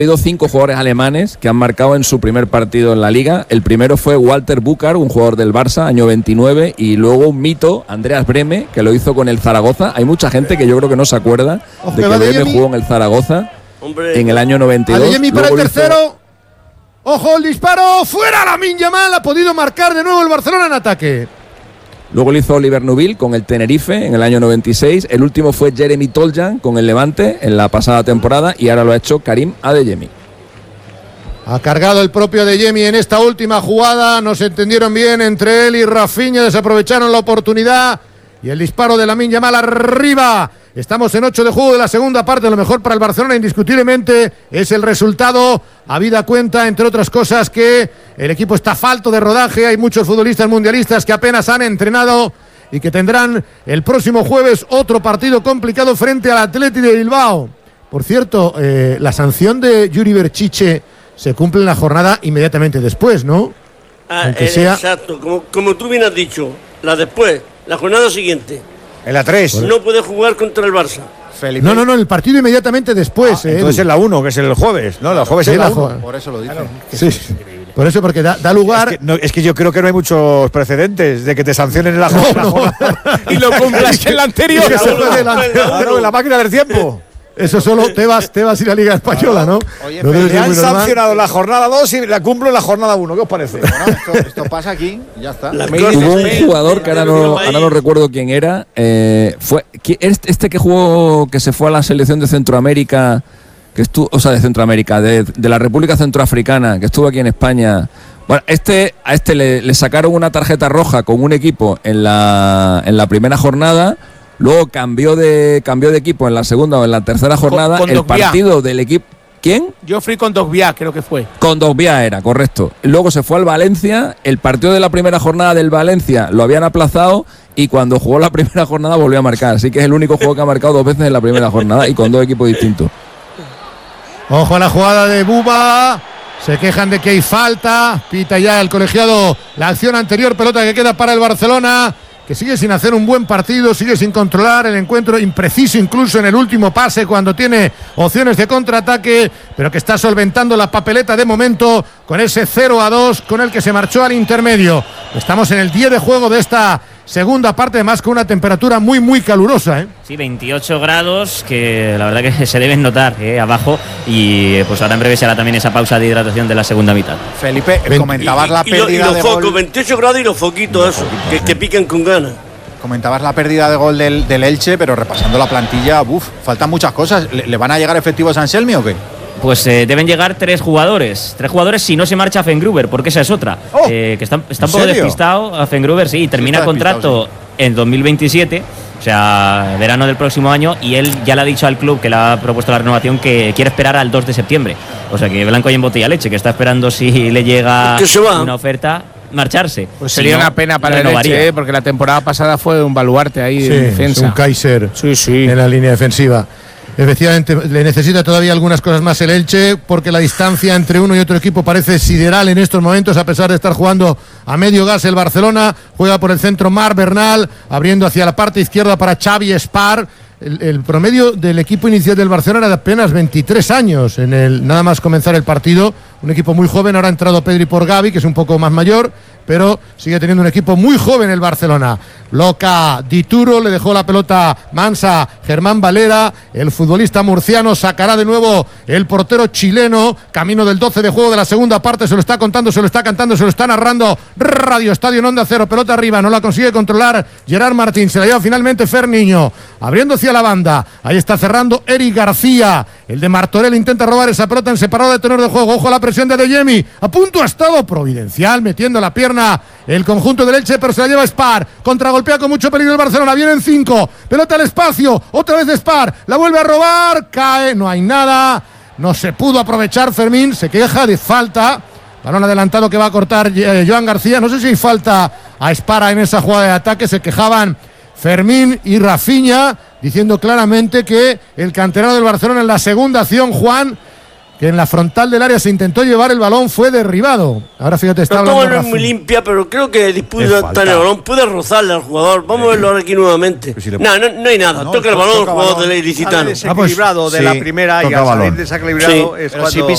Ha habido 5 jugadores alemanes que han marcado en su primer partido en la Liga. El primero fue Walter Buchar, un jugador del Barça, año 29, y luego un mito, Andreas Brehme, que lo hizo con el Zaragoza. Hay mucha gente que yo creo que no se acuerda de que Brehme jugó en el Zaragoza en el año 92. Adeyemi para el tercero. ¡Ojo el disparo! ¡Fuera Lamine Yamal! Ha podido marcar de nuevo el Barcelona en ataque. Luego lo hizo Oliver Neuville con el Tenerife en el año 96. El último fue Jeremy Toljan con el Levante en la pasada temporada y ahora lo ha hecho Karim Adeyemi. Ha cargado el propio Adeyemi en esta última jugada. No se entendieron bien entre él y Rafinha. Desaprovecharon la oportunidad. Y el disparo de Lamine Yamal arriba. Estamos en 8 de juego de la segunda parte. Lo mejor para el Barcelona indiscutiblemente es el resultado. Habida cuenta, entre otras cosas, que el equipo está falto de rodaje. Hay muchos futbolistas mundialistas que apenas han entrenado y que tendrán el próximo jueves otro partido complicado frente al Athletic de Bilbao. Por cierto, la sanción de Yuri Berchiche se cumple en la jornada inmediatamente después, ¿no? Exacto, como tú bien has dicho, la jornada siguiente. En la 3. No puede jugar contra el Barça. Felipe. No, el partido inmediatamente después. Entonces es la 1, que es el jueves, ¿no? El jueves es la 1. Por eso lo dicen. Claro. Sí. Por eso, porque da lugar. Es que yo creo que no hay muchos precedentes de que te sancionen en la jornada y lo cumplas en la anterior. Claro, en la máquina del tiempo. Eso solo Tebas y la Liga Española, ¿no? Oye, le han sancionado la jornada 2 y la cumplo en la jornada 1. ¿Qué os parece? Bueno, esto pasa aquí, ya está. Hubo un jugador que ahora no recuerdo quién era. Fue este que se fue a la selección de Centroamérica, que estuvo, o sea, de Centroamérica, de la República Centroafricana, que estuvo aquí en España. Bueno, a este le sacaron una tarjeta roja con un equipo en la primera jornada. Luego cambió de equipo en la segunda o en la tercera jornada. El partido del equipo. ¿Quién? Geoffrey Kondogbia, creo que fue. Kondogbia era, correcto. Luego se fue al Valencia. El partido de la primera jornada del Valencia lo habían aplazado y cuando jugó la primera jornada volvió a marcar. Así que es el único juego que ha marcado 2 veces en la primera jornada y con 2 equipos distintos. Ojo a la jugada de Buba. Se quejan de que hay falta. Pita ya el colegiado la acción anterior. Pelota que queda para el Barcelona, que sigue sin hacer un buen partido, sigue sin controlar el encuentro, impreciso incluso en el último pase cuando tiene opciones de contraataque, pero que está solventando la papeleta de momento con ese 0-2 con el que se marchó al intermedio. Estamos en el 10 de juego de esta segunda parte, además con una temperatura muy, muy calurosa, ¿eh? Sí, 28 grados, que la verdad que se deben notar abajo, y pues ahora en breve será también esa pausa de hidratación de la segunda mitad. Felipe, comentabas la pérdida de gol. 28 grados y los foquitos esos, que pican con ganas. Comentabas la pérdida de gol del Elche, pero repasando la plantilla, faltan muchas cosas. ¿Le van a llegar efectivos a Anselmi o qué? Pues deben llegar 3 jugadores. 3 jugadores si no se marcha Fengruber, porque esa es otra. Que está un poco despistado a Fengruber, sí, termina contrato en 2027, o sea, verano del próximo año, y él ya le ha dicho al club que le ha propuesto la renovación que quiere esperar al 2 de septiembre. O sea, que blanco y en botella leche, que está esperando si le llega una oferta, marcharse. Pues sería una pena para el Elche, porque la temporada pasada fue un baluarte ahí de defensa. Un Kaiser en la línea defensiva. Efectivamente, le necesita todavía algunas cosas más el Elche, porque la distancia entre uno y otro equipo parece sideral en estos momentos, a pesar de estar jugando a medio gas. El Barcelona juega por el centro Marc Bernal, abriendo hacia la parte izquierda para Xavi Espar. El promedio del equipo inicial del Barcelona era de apenas 23 años nada más comenzar el partido. Un equipo muy joven. Ahora ha entrado Pedri por Gavi, que es un poco más mayor, pero sigue teniendo un equipo muy joven el Barcelona. Loca Dituro, le dejó la pelota mansa Germán Valera. El futbolista murciano sacará de nuevo el portero chileno. Camino del 12 de juego de la segunda parte. Se lo está contando, se lo está cantando, se lo está narrando Radio Estadio en Onda Cero. Pelota arriba, no la consigue controlar Gerard Martín. Se la lleva finalmente Fer Niño, abriendo hacia la banda. Ahí está cerrando Eric García. El de Martorell intenta robar esa pelota en separado de tenor de juego. Ojo a la presión de Adeyemi. A punto ha estado Providencial metiendo la pierna el conjunto del Elche, pero se la lleva Spar. Contragolpea con mucho peligro el Barcelona. Vienen 5. Pelota al espacio. Otra vez de Spar. La vuelve a robar. Cae. No hay nada. No se pudo aprovechar Fermín. Se queja de falta. Balón adelantado que va a cortar Joan García. No sé si hay falta a Spar en esa jugada de ataque. Se quejaban Fermín y Rafinha, diciendo claramente que el canterano del Barcelona en la segunda acción, Juan, que en la frontal del área se intentó llevar el balón, fue derribado. Ahora fíjate, está hablando Rafinha. No es muy limpia, pero creo que disputa estar en el balón. Puede rozarle al jugador. Vamos a verlo ahora aquí nuevamente. No hay nada. Toca el balón el jugador del ilicitano. Desequilibrado de la primera y al salir desequilibrado es cuando...